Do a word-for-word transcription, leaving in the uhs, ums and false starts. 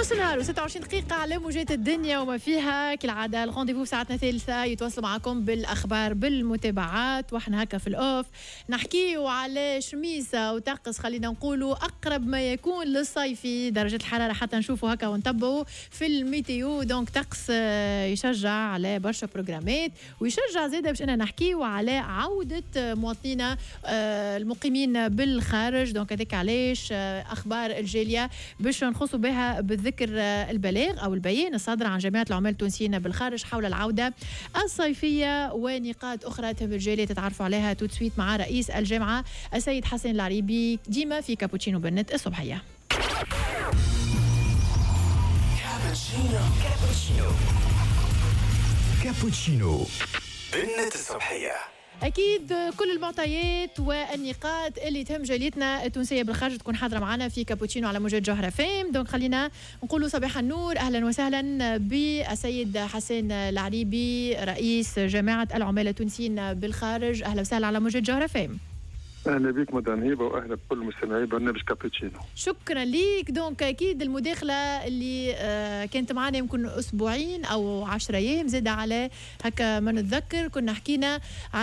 نص النهار وستة وعشرين دقيقة على موجات الدنيا وما فيها كالعادة. الرونديفو ساعتنا ثالثة يتواصلوا معكم بالأخبار بالمتابعات، واحنا هكا في الأوف نحكيو على شميسة وطقس خلينا نقولوا أقرب ما يكون للصيفي درجة الحرارة حتى نشوفوا هكا ونتبعوا في الميتيو. دونك طقس يشجع على برشا بروجرامات ويشجع زيادة باش أنا نحكيو على عودة مواطنينا المقيمين بالخارج. دونك هذيك علاش أخبار الجالية باش نخصوا بها بالذكر البلاغ أو البيان الصادر عن جمعية العمال التونسيين بالخارج حول العودة الصيفية ونقاط أخرى تهم الجالية تتعرفوا عليها توتسويت مع رئيس الجامعة السيد حسن العريبي ديما في كابوتشينو بالنت الصبحية. كابوتشينو كابوتشينو كابوتشينو بالنت الصبحية. أكيد كل المعطيات والنقاط اللي تهم جاليتنا التونسية بالخارج تكون حاضرة معنا في كابوتشينو على موجة جوهرة فيم. دونك خلينا نقولوا صباح النور، أهلا وسهلا بالسيد حسن العريبي رئيس جامعة العمال التونسيين بالخارج. أهلا وسهلا على موجة جوهرة فيم. اهلا بك مدام هبه واهلا بكل مستمعي برنامج كابوتشينو. شكرا ليك. دونك اكيد المداخله اللي آه كانت معنا يمكن اسبوعين او عشرة ايام زاد على هكا ما نتذكر كنا حكينا